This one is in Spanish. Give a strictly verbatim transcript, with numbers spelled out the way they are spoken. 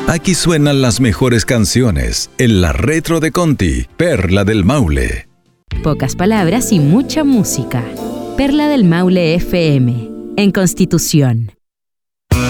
Aquí suenan las mejores canciones en la Retro de Conti, Perla del Maule. Pocas palabras y mucha música. Perla del Maule F M, en Constitución.